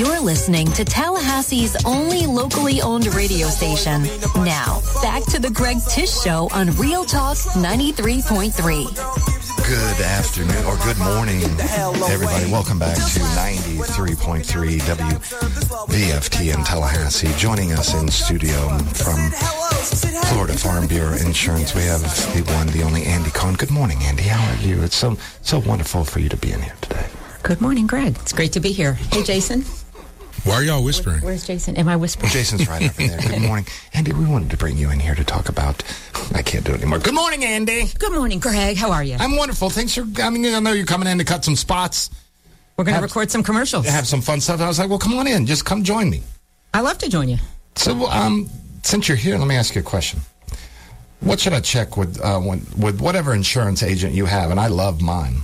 You're listening to Tallahassee's only locally owned radio station. Now, back to the Greg Tish Show on Real Talk 93.3. Good afternoon, or good morning, everybody. Welcome back to 93.3 WVFT in Tallahassee. Joining us in studio from Florida Farm Bureau Insurance, we have the one, the only Andy Cohen. Good morning, Andy. How are you? It's so wonderful for you to be in here today. Good morning, Greg. It's great to be here. Hey, Jason. Why are y'all whispering? Where's Jason? Am I whispering? Jason's right over there. Good morning. Andy, we wanted to bring you in here to talk about... I can't do it anymore. Good morning, Andy. Good morning, Greg. How are you? I'm wonderful. Thanks for... I mean, I know you're coming in to cut some spots. We're going to record some commercials. Have some fun stuff. I was like, well, come on in. Just come join me. I love to join you. So, since you're here, let me ask you a question. What should I check with whatever insurance agent you have? And I love mine.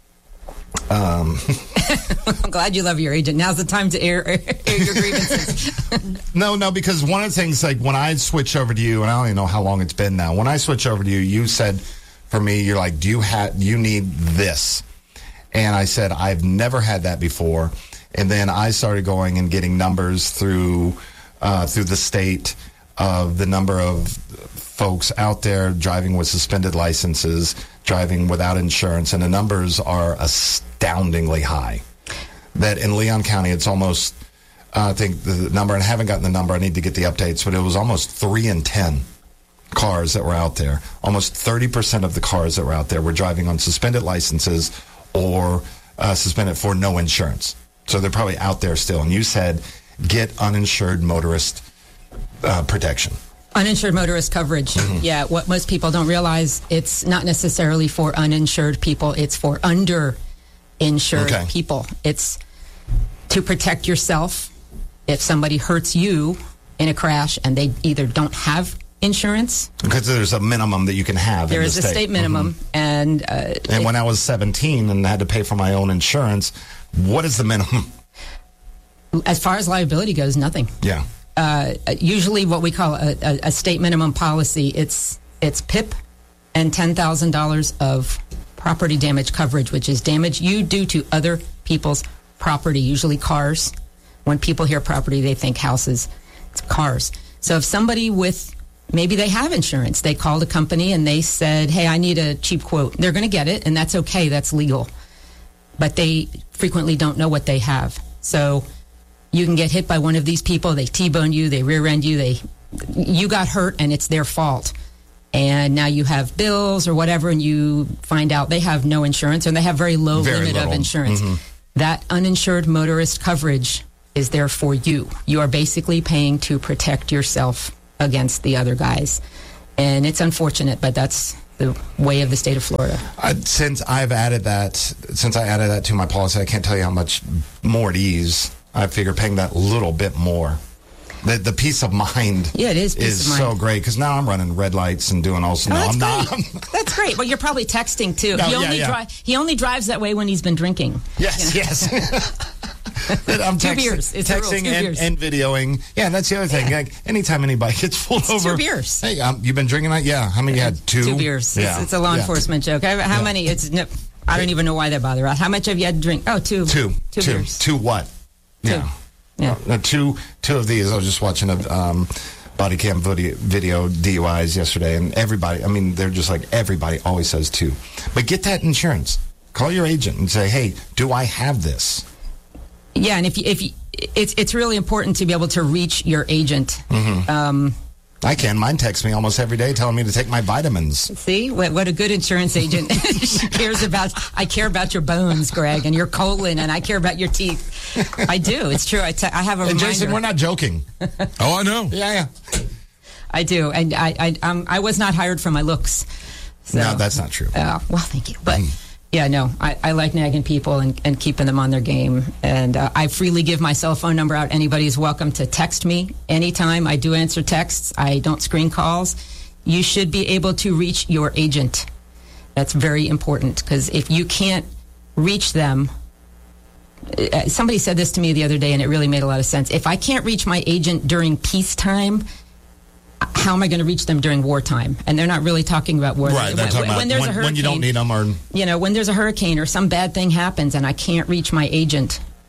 I'm glad you love your agent. Now's the time to air your grievances. No, because one of the things, like when I switch over to you, and I don't even know how long it's been now. When I switch over to you, you said for me, you're like, do you need this? And I said, I've never had that before. And then I started going and getting numbers through the state of the number of folks out there driving with suspended licenses, driving without insurance, and the numbers are astoundingly high. That in Leon County, it's almost, I think the number, and I haven't gotten the number, I need to get the updates, but it was almost 3 in 10 cars that were out there. Almost 30% of the cars that were out there were driving on suspended licenses or suspended for no insurance. So they're probably out there still. And you said, get uninsured motorist protection. Uninsured motorist coverage. Mm-hmm. Yeah, what most people don't realize, it's not necessarily for uninsured people. It's for underinsured people. It's to protect yourself if somebody hurts you in a crash and they either don't have insurance. Because there's a minimum that you can have. There is a state minimum. Mm-hmm. And when I was 17 and had to pay for my own insurance, what is the minimum? As far as liability goes, nothing. Yeah. Usually what we call a state minimum policy, it's PIP and $10,000 of property damage coverage, which is damage you do to other people's property, usually cars. When people hear property, they think houses. It's cars. So if somebody maybe they have insurance, they called a company and they said, hey, I need a cheap quote. They're going to get it, and that's okay. That's legal. But they frequently don't know what they have. So you can get hit by one of these people. They T-bone you, they rear-end you, you got hurt, and it's their fault. And now you have bills or whatever, and you find out they have no insurance, and they have very low limit of insurance. Mm-hmm. That uninsured motorist coverage is there for you. You are basically paying to protect yourself against the other guys. And it's unfortunate, but that's the way of the state of Florida. Since I added that to my policy, I can't tell you how much more at ease. I figure paying that little bit more. The peace of mind is so great, because now I'm running red lights and doing all sorts. That's great. Well, you're probably texting too. He only drives that way when he's been drinking. Yes, yes. I'm texting and videoing. Yeah, and that's the other thing. Like, anytime anybody gets pulled over. 2 beers. Hey, you've been drinking that? Yeah. How many you had? 2? 2 beers. Yeah. It's a law enforcement joke. How many? I don't even know why they bother. How much have you had to drink? Oh, 2. 2 beers. 2 what? 2. Yeah. Yeah. Two of these. I was just watching a body cam video DUIs yesterday, and they're just like, everybody always says 2. But get that insurance. Call your agent and say, hey, do I have this? Yeah, and if it's really important to be able to reach your agent. Mm-hmm. I can. Mine texts me almost every day telling me to take my vitamins. See? What a good insurance agent. She cares about. I care about your bones, Greg, and your colon, and I care about your teeth. I do. It's true. I have a reminder. Jason, we're not joking. Oh, I know. Yeah. I do. And I was not hired for my looks. So. No, that's not true. Well, thank you. But, yeah, no, I like nagging people and keeping them on their game. And I freely give my cell phone number out. Anybody's welcome to text me anytime. I do answer texts. I don't screen calls. You should be able to reach your agent. That's very important, because if you can't reach them, somebody said this to me the other day, and it really made a lot of sense. If I can't reach my agent during peacetime, how am I going to reach them during wartime? And they're not really talking about war. Right, they're talking about there's a hurricane, when you don't need them. Or when there's a hurricane or some bad thing happens and I can't reach my agent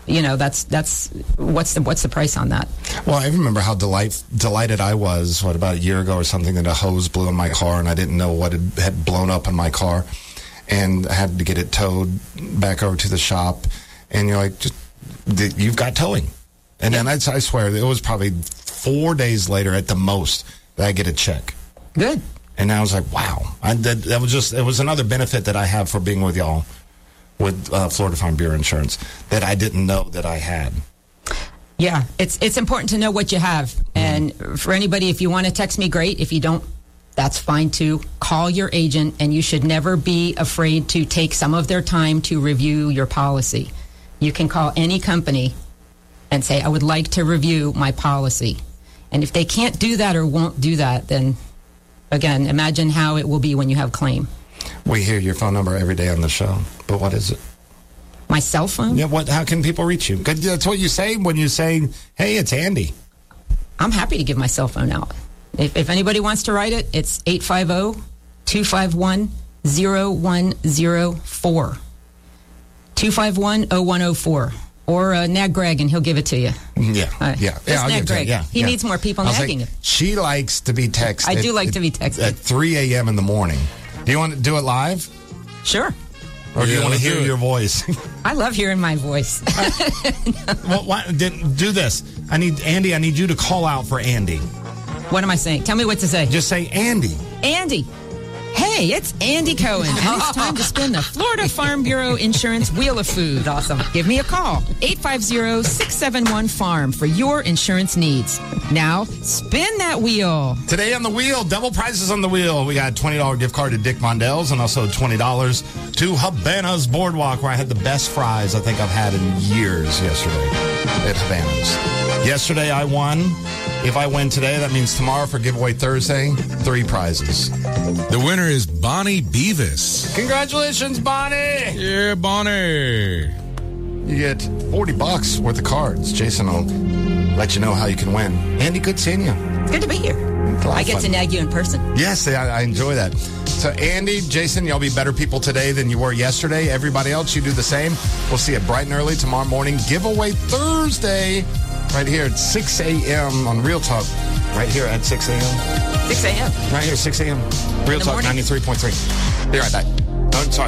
that's what's the price on that? Well, I remember how delighted I was, about a year ago or something, that a hose blew in my car, and I didn't know what had blown up in my car, and I had to get it towed back over to the shop, and you're like, you've got towing. And then I swear, it was probably 4 days later at the most that I get a check. Good. And I was like, wow. It was another benefit that I have for being with y'all, with Florida Farm Bureau Insurance, that I didn't know that I had. Yeah, it's important to know what you have. And for anybody, if you want to text me, great. If you don't, that's fine too. Call your agent, and you should never be afraid to take some of their time to review your policy. You can call any company and say, I would like to review my policy. And if they can't do that or won't do that, then, again, imagine how it will be when you have claim. We hear your phone number every day on the show, but what is it? My cell phone? Yeah, how can people reach you? That's what you say when you say, hey, it's Andy. I'm happy to give my cell phone out. If anybody wants to write it, it's 850-251-0104. 251-0104. Or nag Greg, and he'll give it to you. Yeah. Nag Greg. He needs more people nagging him. She likes to be texted. I do like to be texted. At 3 a.m. in the morning. Do you want to do it live? Sure. Or do you want to hear your voice? I love hearing my voice. Well, do this. I need you to call out for Andy. What am I saying? Tell me what to say. Just say Andy. Andy. Hey, it's Andy Cohen, and it's time to spin the Florida Farm Bureau Insurance Wheel of Food. Awesome. Give me a call, 850-671-FARM, for your insurance needs. Now, spin that wheel. Today on the wheel, double prizes on the wheel. We got a $20 gift card to Dick Mondell's, and also $20 to Havana's Boardwalk, where I had the best fries I think I've had in years yesterday at Havana's. Yesterday I won. If I win today, that means tomorrow for Giveaway Thursday, 3 prizes. The winner is Bonnie Beavis. Congratulations, Bonnie! Yeah, Bonnie. You get $40 worth of cards. Jason will let you know how you can win. Andy, good seeing you. It's good to be here. I get to nag you in person. Yes, I enjoy that. So, Andy, Jason, y'all be better people today than you were yesterday. Everybody else, you do the same. We'll see you bright and early tomorrow morning. Giveaway Thursday, right here at 6 a.m. on Real Talk. Right here at 6 a.m. 6 a.m. Right here, 6 a.m. Real Talk 93.3. Be right back. Oh, sorry.